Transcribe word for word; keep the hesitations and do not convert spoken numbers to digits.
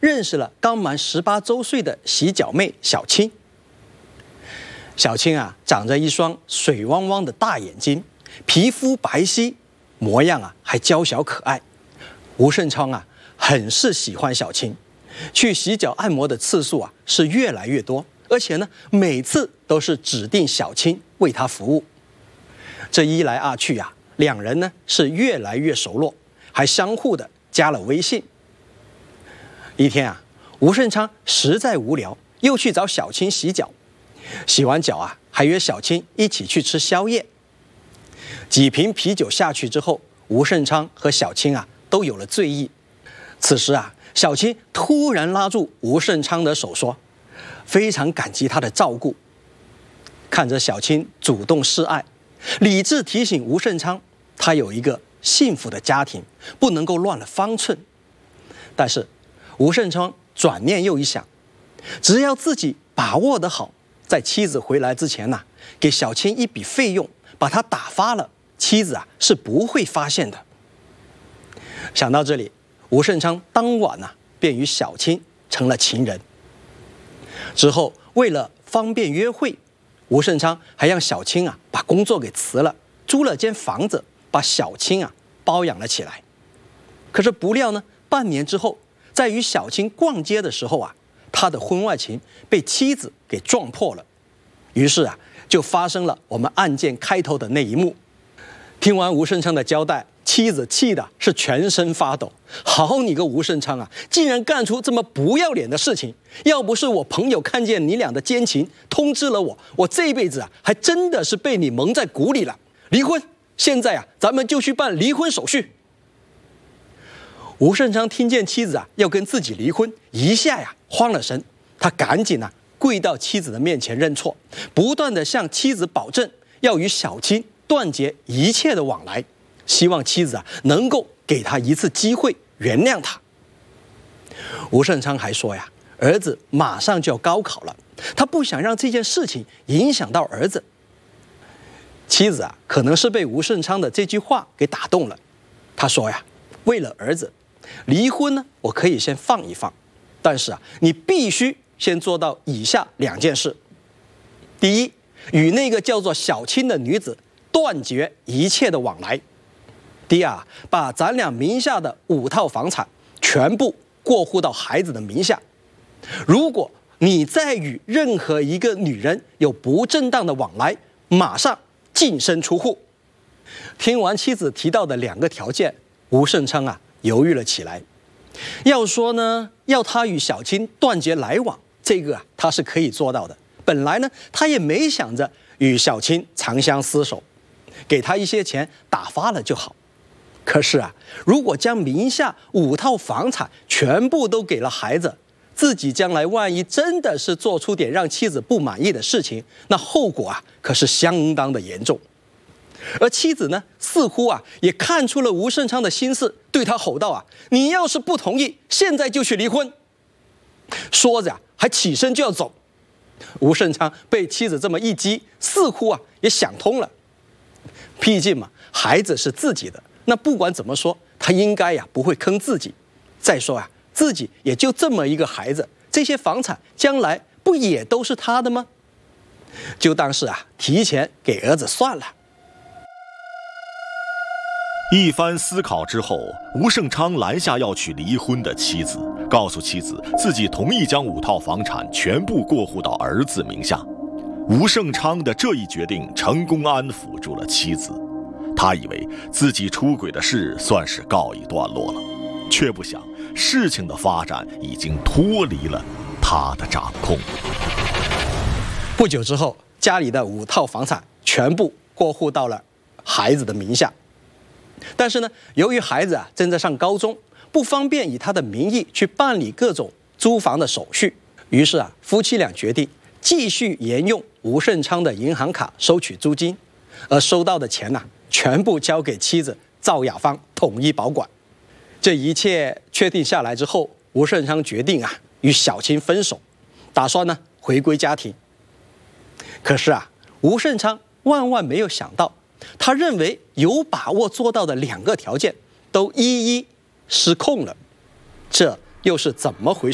认识了刚满十八周岁的洗脚妹小青。小青啊，长着一双水汪汪的大眼睛，皮肤白皙，模样啊还娇小可爱。吴胜昌啊，很是喜欢小青，去洗脚按摩的次数啊是越来越多，而且呢，每次都是指定小青为他服务。这一来二去啊，两人呢是越来越熟络，还相互的加了微信。一天啊，吴胜昌实在无聊，又去找小青洗脚。洗完脚啊，还约小青一起去吃宵夜。几瓶啤酒下去之后，吴胜昌和小青啊都有了醉意。此时啊，小青突然拉住吴胜昌的手说：“非常感激他的照顾。”看着小青主动示爱，理智提醒吴胜昌，他有一个幸福的家庭，不能够乱了方寸。但是吴胜昌转念又一想，只要自己把握得好，在妻子回来之前呢、啊，给小青一笔费用，把他打发了，妻子啊是不会发现的。想到这里，吴胜昌当晚呢、啊、便与小青成了情人。之后为了方便约会，吴胜昌还让小青啊把工作给辞了，租了间房子，把小青啊包养了起来。可是不料呢，半年之后，在与小青逛街的时候啊，他的婚外情被妻子给撞破了，于是啊，就发生了我们案件开头的那一幕。听完吴胜昌的交代，妻子气的是全身发抖。好你个吴胜昌啊，竟然干出这么不要脸的事情！要不是我朋友看见你俩的奸情，通知了我，我这辈子啊，还真的是被你蒙在鼓里了。离婚！现在啊，咱们就去办离婚手续。吴胜昌听见妻子啊要跟自己离婚，一下呀慌了神，他赶紧啊跪到妻子的面前认错，不断的向妻子保证要与小青断绝一切的往来，希望妻子啊能够给他一次机会原谅他。吴胜昌还说呀，儿子马上就要高考了，他不想让这件事情影响到儿子。妻子啊可能是被吴胜昌的这句话给打动了，他说呀，为了儿子，离婚呢，我可以先放一放，但是啊，你必须先做到以下两件事：第一，与那个叫做小青的女子断绝一切的往来；第二，把咱俩名下的五套房产全部过户到孩子的名下。如果你再与任何一个女人有不正当的往来，马上净身出户。听完妻子提到的两个条件，吴胜昌啊犹豫了起来。要说呢，要他与小青断绝来往，这个啊他是可以做到的。本来呢，他也没想着与小青长相厮守，给他一些钱打发了就好。可是啊，如果将名下五套房产全部都给了孩子，自己将来万一真的是做出点让妻子不满意的事情，那后果啊可是相当的严重。而妻子呢，似乎啊也看出了吴胜昌的心思，对他吼道啊：“你要是不同意，现在就去离婚。”说着啊，还起身就要走。吴胜昌被妻子这么一激，似乎啊也想通了。毕竟嘛，孩子是自己的，那不管怎么说，他应该呀不会坑自己。再说啊，自己也就这么一个孩子，这些房产将来不也都是他的吗？就当是啊提前给儿子算了。 一番思考之后，吴胜昌拦下要娶离婚的妻子，告诉妻子自己同意将五套房产全部过户到儿子名下。吴胜昌的这一决定成功安抚住了妻子，他以为自己出轨的事算是告一段落了，却不想事情的发展已经脱离了他的掌控。 不久之后，家里的五套房产全部过户到了孩子的名下。但是呢，由于孩子啊正在上高中，不方便以他的名义去办理各种租房的手续，于是啊，夫妻俩决定继续沿用吴胜昌的银行卡收取租金，而收到的钱呢、啊，全部交给妻子赵雅芳统一保管。这一切确定下来之后，吴胜昌决定啊与小青分手，打算呢回归家庭。可是啊，吴胜昌万万没有想到，他认为有把握做到的两个条件都一一失控了，这又是怎么回事？